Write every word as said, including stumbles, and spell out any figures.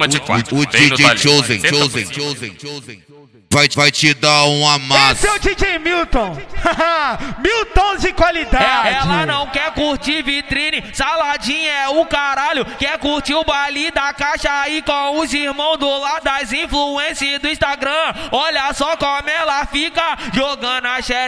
toma de quatro. O D J Chosen, Chosen, Chosen, Chosen. Vai, vai te dar um amasso. Esse é o D J Milton. Milton de qualidade. Ela não quer curtir vitrine, saladinha é o caralho. Quer curtir o baile da caixa aí com os irmãos do lado das influências do Instagram. Olha só como ela fica jogando a xereca.